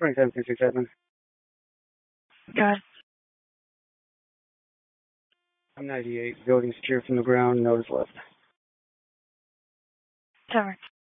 2767. Go ahead. I'm 98. Building secure from the ground. Notice left. Tower.